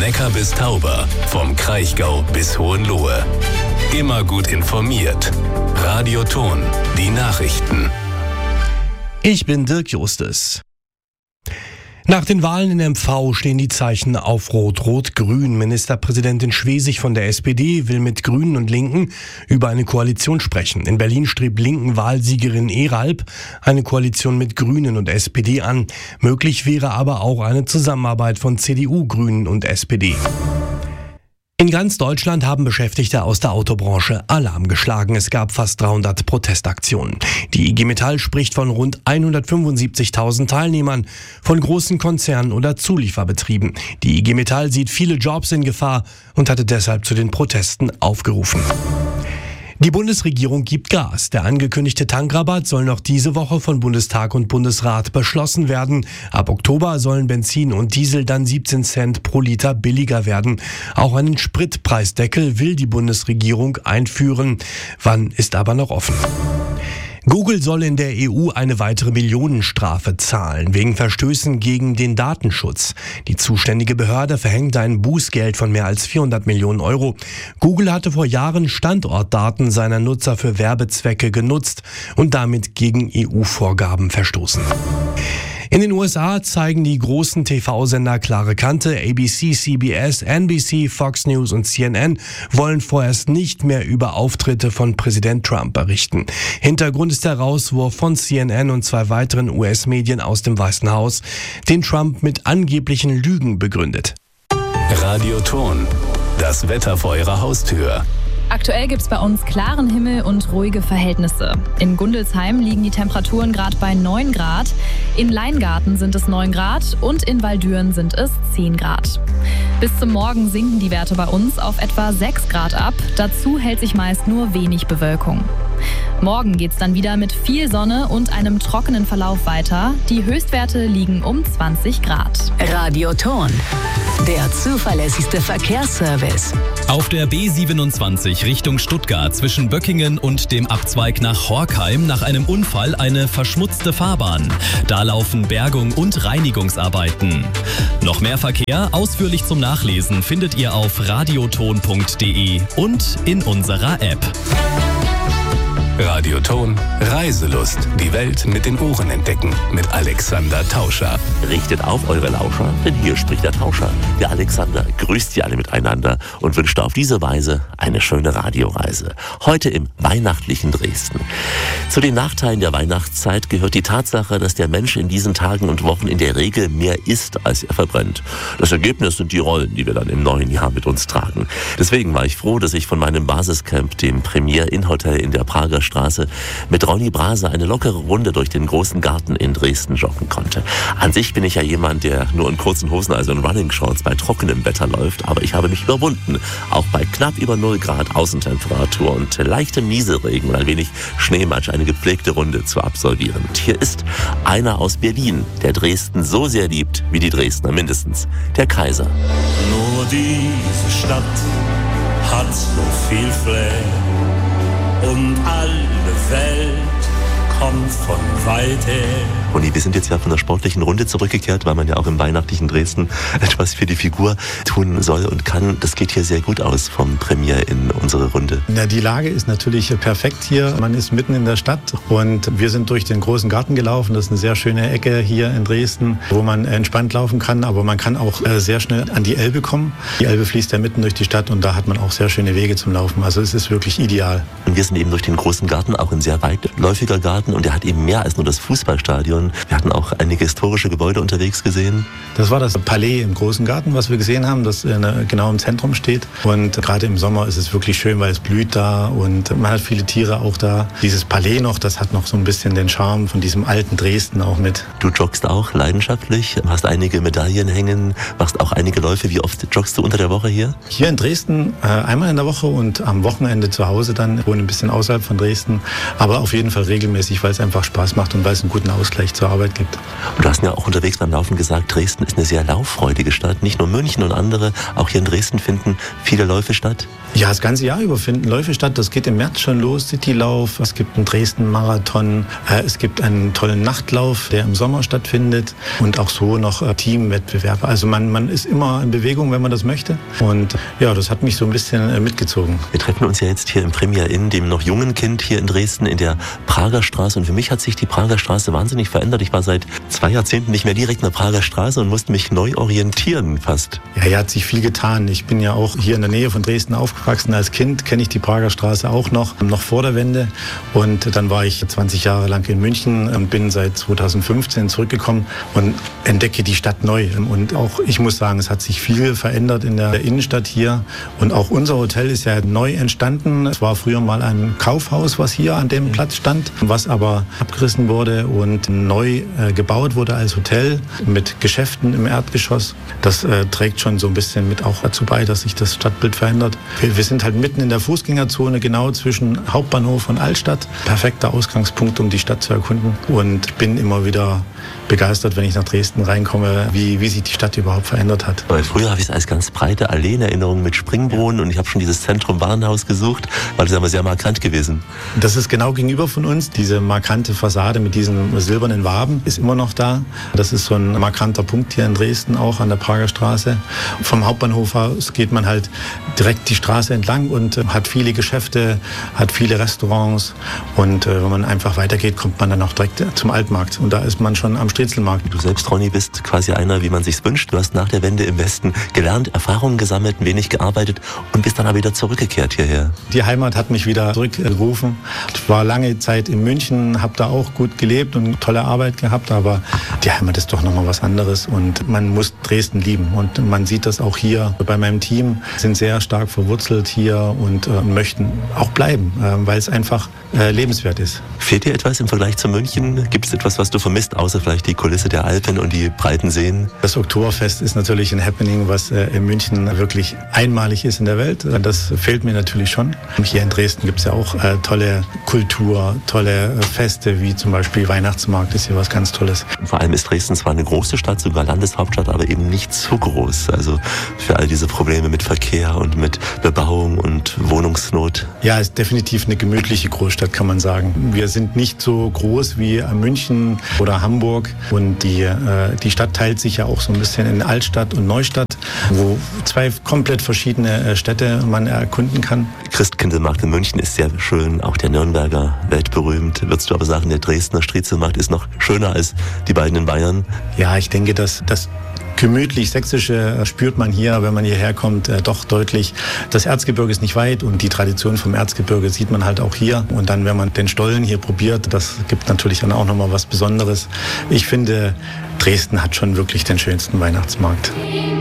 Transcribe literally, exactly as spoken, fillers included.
Neckar bis Tauber, vom Kraichgau bis Hohenlohe. Immer gut informiert. Radio Ton, die Nachrichten. Ich bin Dirk Justus. Nach den Wahlen in M V stehen die Zeichen auf Rot-Rot-Grün. Ministerpräsidentin Schwesig von der S P D will mit Grünen und Linken über eine Koalition sprechen. In Berlin strebt Linken-Wahlsiegerin Eralp eine Koalition mit Grünen und S P D an. Möglich wäre aber auch eine Zusammenarbeit von C D U, Grünen und S P D. In ganz Deutschland haben Beschäftigte aus der Autobranche Alarm geschlagen. Es gab fast dreihundert Protestaktionen. Die I G Metall spricht von rund hundertfünfundsiebzigtausend Teilnehmern von großen Konzernen oder Zulieferbetrieben. Die I G Metall sieht viele Jobs in Gefahr und hatte deshalb zu den Protesten aufgerufen. Die Bundesregierung gibt Gas. Der angekündigte Tankrabatt soll noch diese Woche von Bundestag und Bundesrat beschlossen werden. Ab Oktober sollen Benzin und Diesel dann siebzehn Cent pro Liter billiger werden. Auch einen Spritpreisdeckel will die Bundesregierung einführen. Wann ist aber noch offen. Google soll in der E U eine weitere Millionenstrafe zahlen, wegen Verstößen gegen den Datenschutz. Die zuständige Behörde verhängt ein Bußgeld von mehr als vierhundert Millionen Euro. Google hatte vor Jahren Standortdaten seiner Nutzer für Werbezwecke genutzt und damit gegen E U-Vorgaben verstoßen. In den U S A zeigen die großen T V-Sender klare Kante. A B C, C B S, N B C, Fox News und C N N wollen vorerst nicht mehr über Auftritte von Präsident Trump berichten. Hintergrund ist der Rauswurf von C N N und zwei weiteren U S-Medien aus dem Weißen Haus, den Trump mit angeblichen Lügen begründet. Radio Ton, das Wetter vor Ihrer Haustür. Aktuell gibt es bei uns klaren Himmel und ruhige Verhältnisse. In Gundelsheim liegen die Temperaturen gerade bei neun Grad, in Leingarten sind es neun Grad und in Waldüren sind es zehn Grad. Bis zum Morgen sinken die Werte bei uns auf etwa sechs Grad ab, dazu hält sich meist nur wenig Bewölkung. Morgen geht's dann wieder mit viel Sonne und einem trockenen Verlauf weiter. Die Höchstwerte liegen um zwanzig Grad. Radio Ton, der zuverlässigste Verkehrsservice. Auf der B siebenundzwanzig Richtung Stuttgart zwischen Böckingen und dem Abzweig nach Horkheim nach einem Unfall eine verschmutzte Fahrbahn. Da laufen Bergung- und Reinigungsarbeiten. Noch mehr Verkehr ausführlich zum Nachlesen findet ihr auf radioton punkt de und in unserer App. Radio Ton, Reiselust. Die Welt mit den Ohren entdecken. Mit Alexander Tauscher. Richtet auf eure Lauscher, denn hier spricht der Tauscher. Der Alexander grüßt Sie alle miteinander und wünscht auf diese Weise eine schöne Radioreise. Heute im weihnachtlichen Dresden. Zu den Nachteilen der Weihnachtszeit gehört die Tatsache, dass der Mensch in diesen Tagen und Wochen in der Regel mehr isst, als er verbrennt. Das Ergebnis sind die Rollen, die wir dann im neuen Jahr mit uns tragen. Deswegen war ich froh, dass ich von meinem Basiscamp, dem Premier Inn Hotel in der Prager Straße, mit Ronny Brase eine lockere Runde durch den großen Garten in Dresden joggen konnte. An sich bin ich ja jemand, der nur in kurzen Hosen, also in Running Shorts, bei trockenem Wetter läuft, aber ich habe mich überwunden, auch bei knapp über null Grad Außentemperatur und leichtem Nieselregen und ein wenig Schneematsch eine gepflegte Runde zu absolvieren. Und hier ist einer aus Berlin, der Dresden so sehr liebt, wie die Dresdner mindestens, der Kaiser. Nur diese Stadt hat so viel Flair. Und alle Welt kommt von weit her. Ronny, wir sind jetzt ja von der sportlichen Runde zurückgekehrt, weil man ja auch im weihnachtlichen Dresden etwas für die Figur tun soll und kann. Das geht hier sehr gut aus vom Premier in unsere Runde. Ja, die Lage ist natürlich perfekt hier. Man ist mitten in der Stadt und wir sind durch den großen Garten gelaufen. Das ist eine sehr schöne Ecke hier in Dresden, wo man entspannt laufen kann, aber man kann auch sehr schnell an die Elbe kommen. Die Elbe fließt ja mitten durch die Stadt und da hat man auch sehr schöne Wege zum Laufen. Also es ist wirklich ideal. Und wir sind eben durch den großen Garten, auch ein sehr weitläufiger Garten und der hat eben mehr als nur das Fußballstadion. Wir hatten auch einige historische Gebäude unterwegs gesehen. Das war das Palais im großen Garten, was wir gesehen haben, das genau im Zentrum steht. Und gerade im Sommer ist es wirklich schön, weil es blüht da und man hat viele Tiere auch da. Dieses Palais noch, das hat noch so ein bisschen den Charme von diesem alten Dresden auch mit. Du joggst auch leidenschaftlich, hast einige Medaillen hängen, machst auch einige Läufe. Wie oft joggst du unter der Woche hier? Hier in Dresden äh, einmal in der Woche und am Wochenende zu Hause dann. Ich wohne ein bisschen außerhalb von Dresden, aber auf jeden Fall regelmäßig, weil es einfach Spaß macht und weil es einen guten Ausgleich zur Arbeit gibt. Und du hast ja auch unterwegs beim Laufen gesagt, Dresden Dresden ist eine sehr lauffreudige Stadt. Nicht nur München und andere, auch hier in Dresden finden viele Läufe statt. Ja, das ganze Jahr über finden Läufe statt. Das geht im März schon los, Citylauf. Es gibt einen Dresden-Marathon. Es gibt einen tollen Nachtlauf, der im Sommer stattfindet. Und auch so noch Teamwettbewerbe. Also man, man ist immer in Bewegung, wenn man das möchte. Und ja, das hat mich so ein bisschen mitgezogen. Wir treffen uns ja jetzt hier im Premier Inn, dem noch jungen Kind hier in Dresden, in der Prager Straße. Und für mich hat sich die Prager Straße wahnsinnig verändert. Ich war seit zwei Jahrzehnten nicht mehr direkt in der Prager Straße und musste mich neu orientieren fast. Ja, hier hat sich viel getan. Ich bin ja auch hier in der Nähe von Dresden aufgewachsen. Als Kind kenne ich die Prager Straße auch noch, noch vor der Wende. Und dann war ich zwanzig Jahre lang in München und bin seit zweitausendfünfzehn zurückgekommen und entdecke die Stadt neu. Und auch ich muss sagen, es hat sich viel verändert in der Innenstadt hier. Und auch unser Hotel ist ja neu entstanden. Es war früher mal ein Kaufhaus, was hier an dem Platz stand, was aber abgerissen wurde und neu äh, gebaut wurde als Hotel mit Geschäften im Erdgeschoss. Das äh, trägt schon so ein bisschen mit auch dazu bei, dass sich das Stadtbild verändert. Wir, wir sind halt mitten in der Fußgängerzone, genau zwischen Hauptbahnhof und Altstadt. Perfekter Ausgangspunkt, um die Stadt zu erkunden. Und bin immer wieder begeistert, wenn ich nach Dresden reinkomme, wie, wie sich die Stadt überhaupt verändert hat. Weil früher habe ich es als ganz breite Allee in Erinnerung mit Springbrunnen und ich habe schon dieses Zentrum Warenhaus gesucht, weil das ist aber sehr markant gewesen. Das ist genau gegenüber von uns. Diese markante Fassade mit diesen silbernen Waben ist immer noch da. Das ist so ein markanter Punkt hier in Dresden, auch an der Prager Straße. Vom Hauptbahnhof aus geht man halt direkt die Straße entlang und hat viele Geschäfte, hat viele Restaurants und äh, wenn man einfach weitergeht, kommt man dann auch direkt zum Altmarkt und da ist man schon am Striezelmarkt. Du selbst, Ronny, bist quasi einer, wie man sich's wünscht. Du hast nach der Wende im Westen gelernt, Erfahrungen gesammelt, ein wenig gearbeitet und bist dann aber wieder zurückgekehrt hierher. Die Heimat hat mich wieder zurückgerufen. Ich war lange Zeit in München, habe da auch gut gelebt und tolle Arbeit gehabt, aber die Heimat ist doch nochmal was anderes und man muss Dresden lieben und man sieht das auch hier. Bei meinem Team sind sehr stark verwurzelt hier und äh, möchten auch bleiben, äh, weil es einfach äh, lebenswert ist. Fehlt dir etwas im Vergleich zu München? Gibt es etwas, was du vermisst, außer vielleicht die Kulisse der Alpen und die breiten Seen? Das Oktoberfest ist natürlich ein Happening, was äh, in München wirklich einmalig ist in der Welt. Das fehlt mir natürlich schon. Hier in Dresden gibt es ja auch äh, tolle Kultur, tolle äh, Feste, wie zum Beispiel Weihnachtsmarkt ist hier was ganz Tolles. Vor allem ist Dresden zwar eine große Stadt, sogar Landeshauptstadt, aber eben nicht so groß. Also für all diese Probleme mit Verkehr und mit Bebauung und Wohnungsnot. Ja, es ist definitiv eine gemütliche Großstadt, kann man sagen. Wir sind nicht so groß wie München oder Hamburg und die, äh, die Stadt teilt sich ja auch so ein bisschen in Altstadt und Neustadt, wo zwei komplett verschiedene Städte man erkunden kann. Christkindlmarkt in München ist sehr schön, auch der Nürnberger weltberühmt. Würdest du aber sagen, der Dresdner Striezelmarkt ist noch schöner als die beiden in Bayern? Ja, ich denke, dass das gemütlich Sächsische spürt man hier, wenn man hierher kommt, äh, doch deutlich. Das Erzgebirge ist nicht weit und die Tradition vom Erzgebirge sieht man halt auch hier. Und dann, wenn man den Stollen hier probiert, das gibt natürlich dann auch nochmal was Besonderes. Ich finde, Dresden hat schon wirklich den schönsten Weihnachtsmarkt.